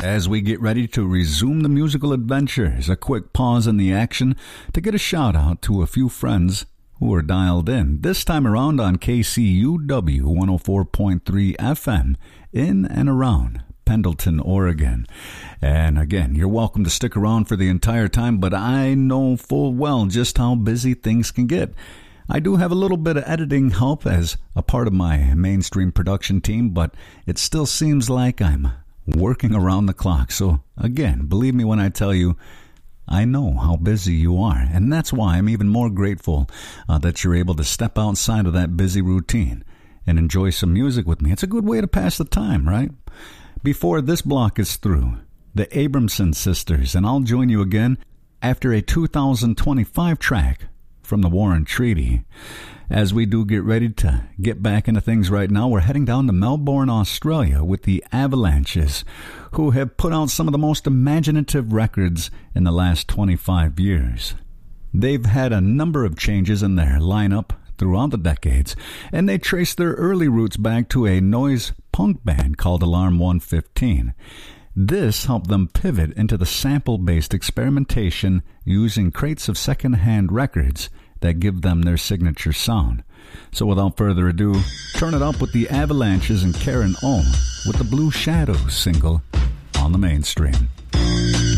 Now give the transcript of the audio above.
as we get ready to resume the musical adventures. A quick pause in the action to get a shout out to a few friends who are dialed in. This time around on KCUW 104.3 FM in and around Pendleton, Oregon. And again, you're welcome to stick around for the entire time, but I know full well just how busy things can get. I do have a little bit of editing help as a part of my mainstream production team, but it still seems like I'm working around the clock. So again, believe me when I tell you, I know how busy you are, and that's why I'm even more grateful that you're able to step outside of that busy routine and enjoy some music with me. It's a good way to pass the time, right? Before this block is through, the Abramson Sisters, and I'll join you again after a 2025 track from the Warren Treaty. As we do get ready to get back into things right now, we're heading down to Melbourne, Australia with the Avalanches, who have put out some of the most imaginative records in the last 25 years. They've had a number of changes in their lineup throughout the decades, and they trace their early roots back to a noise punk band called Alarm 115. This helped them pivot into the sample-based experimentation using crates of second-hand records that give them their signature sound. So without further ado, turn it up with the Avalanches and Karen O with the Blue Shadows single on the mainstream.